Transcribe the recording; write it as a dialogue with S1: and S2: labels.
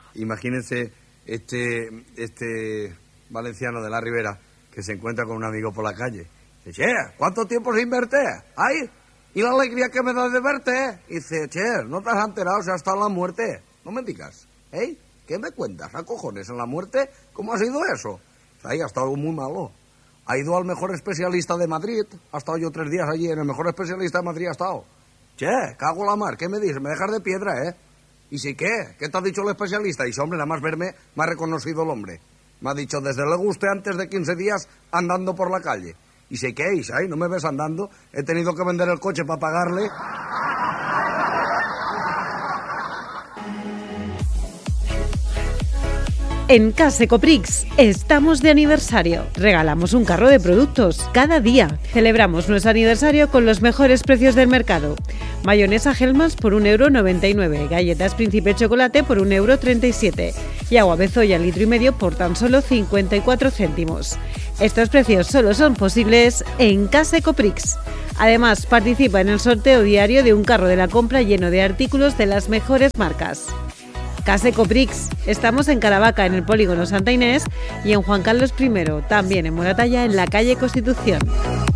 S1: Imagínense este valenciano de la Ribera que se encuentra con un amigo por la calle. Dice, che, ¿cuánto tiempo sin verte? ¡Ay! Y la alegría que me da de verte. Y dice, che, ¿no te has enterado? Se ha estado la muerte. No me digas. ¿Qué me cuentas? ¿A cojones? ¿En la muerte? ¿Cómo ha sido eso? Ahí ha estado muy malo. Ha ido al mejor especialista de Madrid. Ha estado yo 3 días allí. En el mejor especialista de Madrid ha estado. Che, cago la mar. ¿Qué me dices? Me dejas de piedra, ¿eh? ¿Y si qué? ¿Qué te ha dicho el especialista? Y dice, hombre, nada más verme, me ha reconocido el hombre. Me ha dicho, desde luego usted antes de 15 días andando por la calle. ¿Y si qué? Y ¿no me ves andando? He tenido que vender el coche para pagarle.
S2: En Case Coprix estamos de aniversario. Regalamos un carro de productos cada día. Celebramos nuestro aniversario con los mejores precios del mercado. Mayonesa Hellmann's por 1,99 €, galletas Príncipe Chocolate por 1,37 € y agua Bezoya litro y medio por tan solo 54 céntimos. Estos precios solo son posibles en Case Coprix. Además, participa en el sorteo diario de un carro de la compra lleno de artículos de las mejores marcas. Case Coprix. Estamos en Caravaca, en el polígono Santa Inés, y en Juan Carlos I, también en Moratalla, en la calle Constitución.